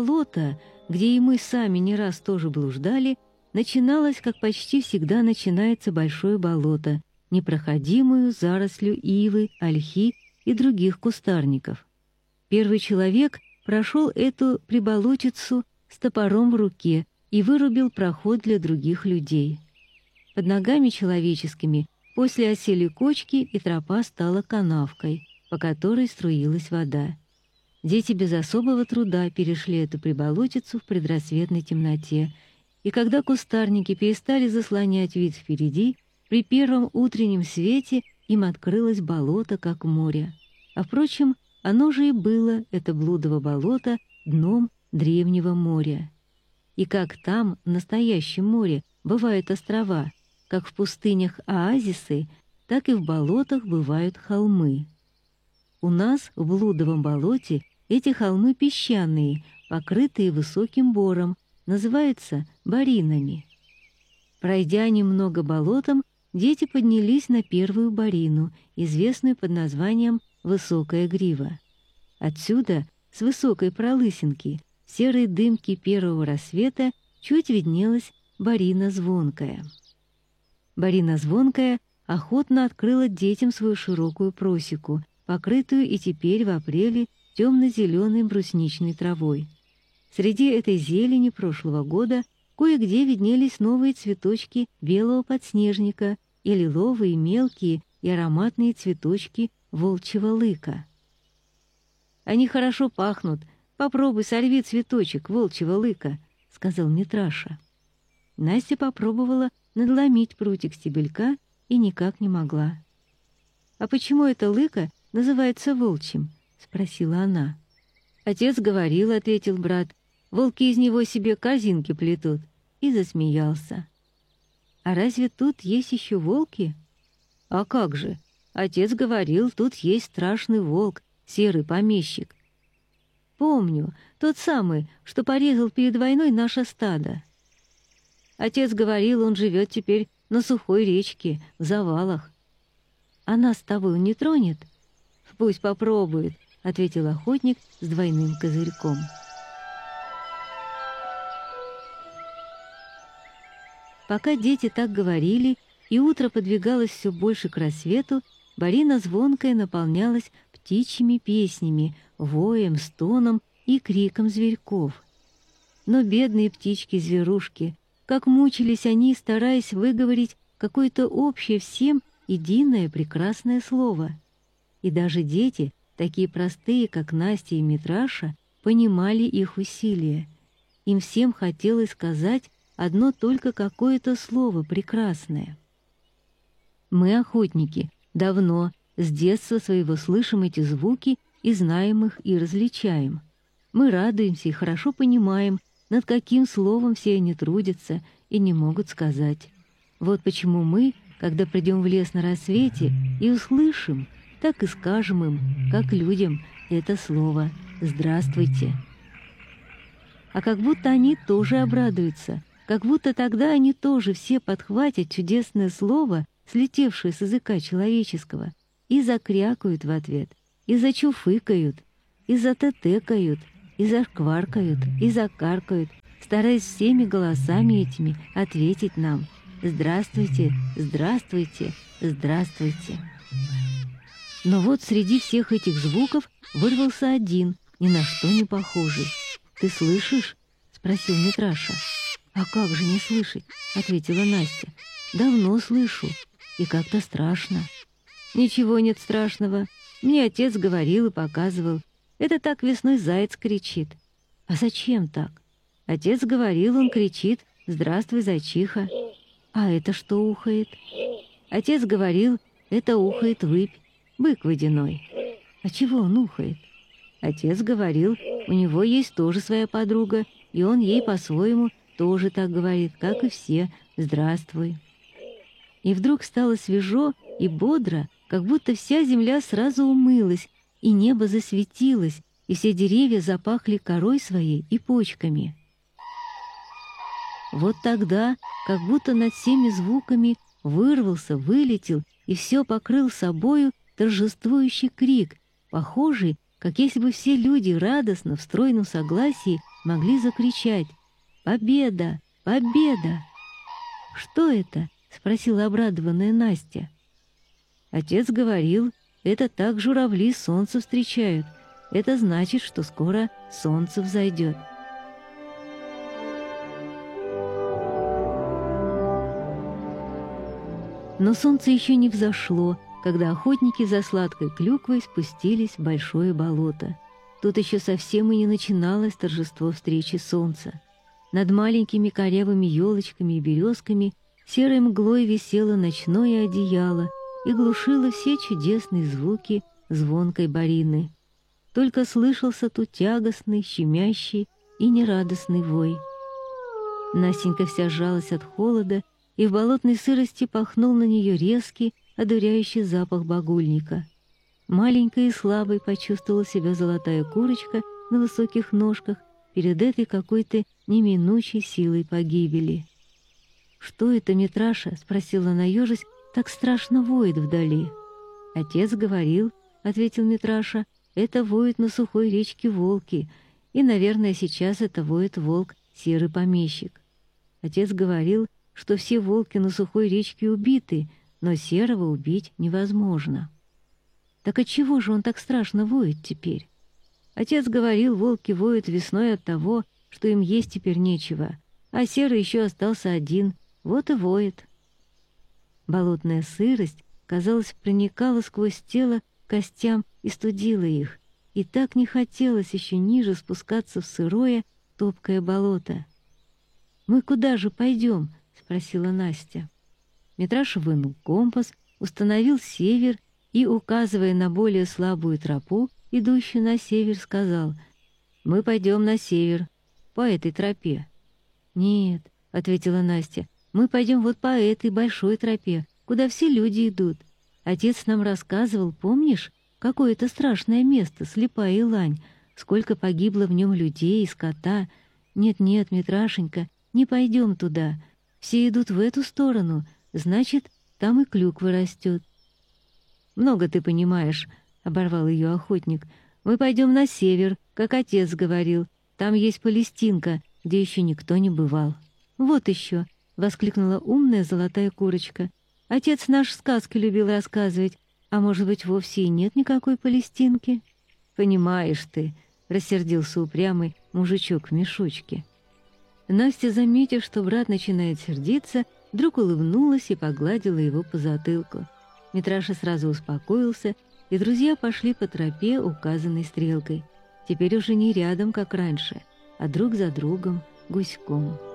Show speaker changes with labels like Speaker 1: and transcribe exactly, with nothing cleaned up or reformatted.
Speaker 1: Болото, где и мы сами не раз тоже блуждали, начиналось, как почти всегда начинается большое болото, непроходимую зарослью ивы, ольхи и других кустарников. Первый человек прошел эту приболотицу с топором в руке и вырубил проход для других людей. Под ногами человеческими после осели кочки, и тропа стала канавкой, по которой струилась вода. Дети без особого труда перешли эту приболотицу в предрассветной темноте, и когда кустарники перестали заслонять вид впереди, при первом утреннем свете им открылось болото, как море. А, впрочем, оно же и было, это блудово болото, дном древнего моря. И как там, в настоящем море, бывают острова, как в пустынях оазисы, так и в болотах бывают холмы. У нас в блудовом болоте эти холмы песчаные, покрытые высоким бором, называются боринами. Пройдя немного болотом, дети поднялись на первую борину, известную под названием «Высокая грива». Отсюда, с высокой пролысинки, в серой дымке первого рассвета, чуть виднелась борина звонкая. Борина звонкая охотно открыла детям свою широкую просеку, покрытую и теперь в апреле темно-зеленой брусничной травой. Среди этой зелени прошлого года кое-где виднелись новые цветочки белого подснежника и лиловые мелкие и ароматные цветочки волчьего лыка. «Они хорошо пахнут. Попробуй сорви цветочек волчьего лыка», — сказал Митраша. Настя попробовала надломить прутик стебелька и никак не могла. «А почему это лыка называется волчьим?» — спросила она. «Отец говорил», — ответил брат, — «волки из него себе корзинки плетут», и засмеялся. «А разве тут есть еще волки?» «А как же? Отец говорил, тут есть страшный волк, серый помещик». «Помню, тот самый, что порезал перед войной наше стадо». «Отец говорил, он живет теперь на сухой речке, в завалах». «А нас с тобой не тронет?» «Пусть попробует», — ответил охотник с двойным козырьком. Пока дети так говорили, и утро подвигалось все больше к рассвету, борина звонкая наполнялась птичьими песнями, воем, стоном и криком зверьков. Но бедные птички-зверушки, как мучились они, стараясь выговорить какое-то общее всем единое прекрасное слово. И даже дети, такие простые, как Настя и Митраша, понимали их усилия. Им всем хотелось сказать одно только какое-то слово прекрасное. Мы, охотники, давно, с детства своего слышим эти звуки и знаем их и различаем. Мы радуемся и хорошо понимаем, над каким словом все они трудятся и не могут сказать. Вот почему мы, когда придем в лес на рассвете и услышим, так и скажем им, как людям, это слово «Здравствуйте». А как будто они тоже обрадуются, как будто тогда они тоже все подхватят чудесное слово, слетевшее с языка человеческого, и закрякают в ответ, и зачуфыкают, и затетекают, и зашкваркают, и закаркают, стараясь всеми голосами этими ответить нам «Здравствуйте, здравствуйте, здравствуйте». Но вот среди всех этих звуков вырвался один, ни на что не похожий. «Ты слышишь?» — спросил Митраша. «А как же не слышать?» — ответила Настя. «Давно слышу, и как-то страшно». «Ничего нет страшного. Мне отец говорил и показывал. Это так весной заяц кричит». «А зачем так?» «Отец говорил, он кричит: здравствуй, зайчиха». «А это что ухает?» «Отец говорил, это ухает выпь, бык водяной». «А чего он ухает?» «Отец говорил, у него есть тоже своя подруга, и он ей по-своему тоже так говорит, как и все: здравствуй». И вдруг стало свежо и бодро, как будто вся земля сразу умылась, и небо засветилось, и все деревья запахли корой своей и почками. Вот тогда, как будто над всеми звуками вырвался, вылетел и все покрыл собою торжествующий крик, похожий, как если бы все люди радостно в стройном согласии могли закричать: «Победа! Победа!» «Что это?» — спросила обрадованная Настя. Отец говорил, это так журавли солнце встречают. Это значит, что скоро солнце взойдет. Но солнце еще не взошло, когда охотники за сладкой клюквой спустились в большое болото. Тут еще совсем и не начиналось торжество встречи солнца. Над маленькими корявыми елочками и березками серой мглой висело ночное одеяло и глушило все чудесные звуки звонкой барины. Только слышался тут тягостный, щемящий и нерадостный вой. Настенька вся сжалась от холода, и в болотной сырости пахнул на нее резкий, одуряющий запах багульника. Маленькой и слабой почувствовала себя золотая курочка на высоких ножках перед этой какой-то неминучей силой погибели. «Что это, Митраша?» — спросила она, ежась, — «так страшно воет вдали». «Отец говорил», — ответил Митраша, — «это воют на сухой речке волки, и, наверное, сейчас это воет волк серый помещик. Отец говорил, что все волки на сухой речке убиты, но серого убить невозможно». «Так отчего же он так страшно воет теперь?» Отец говорил, волки воют весной от того, что им есть теперь нечего, а серый еще остался один, вот и воет. Болотная сырость, казалось, проникала сквозь тело к костям и студила их, и так не хотелось еще ниже спускаться в сырое, топкое болото. «Мы куда же пойдем?» — спросила Настя. Митраша вынул компас, установил север и, указывая на более слабую тропу, идущую на север, сказал: «Мы пойдем на север, по этой тропе». «Нет», — ответила Настя, — «мы пойдем вот по этой большой тропе, куда все люди идут. Отец нам рассказывал, помнишь, какое это страшное место, слепая елань, сколько погибло в нем людей и скота. Нет-нет, Митрашенька, не пойдем туда. Все идут в эту сторону, значит, там и клюква растет». «Много ты понимаешь», — оборвал ее охотник. «Мы пойдем на север, как отец говорил. Там есть Палестинка, где еще никто не бывал». «Вот еще», — воскликнула умная золотая курочка. «Отец наш сказки любил рассказывать, а может быть, вовсе и нет никакой Палестинки?» «Понимаешь ты», — рассердился упрямый мужичок в мешочке. Настя, заметив, что брат начинает сердиться, вдруг улыбнулась и погладила его по затылку. Митраша сразу успокоился, и друзья пошли по тропе, указанной стрелкой. Теперь уже не рядом, как раньше, а друг за другом, гуськом.